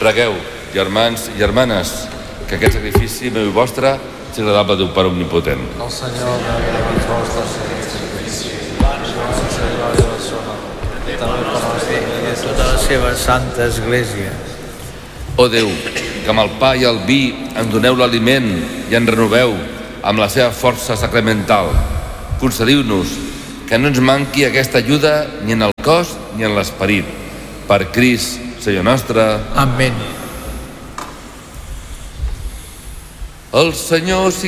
Pregueu, germans i germanes, que aquest sacrifici meu i vostre sigui agradable a Déu Pare Omnipotent. El Senyor de les vostres i també per les tota la seva santa Església. Ó Déu, que amb el pa i el vi en doneu l'aliment i en renoveu amb la seva força sacramental, concediu-nos que no ens manqui aquesta ajuda ni en el cos ni en l'esperit. Per Crist, Senyor nostre. Amén. El Senyor